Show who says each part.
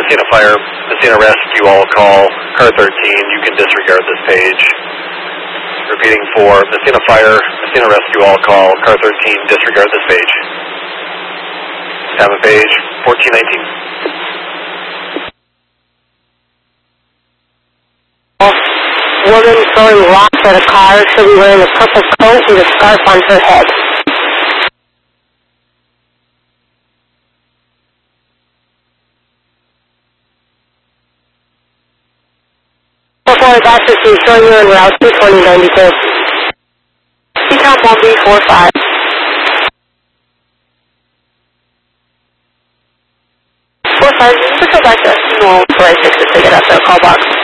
Speaker 1: Messina Fire, Messina Rescue, all call, car 13, you can disregard this page. Repeating for Messina Fire, Messina Rescue, all call, car 13, disregard this page. Time of page 1419.
Speaker 2: Woman throwing rocks at a car, she'll be wearing a purple coat with a scarf on her head. Before Baxter Street, showing you en route to 2092. Decom 1B45. 45, just go back to 46 to pick it up, call box.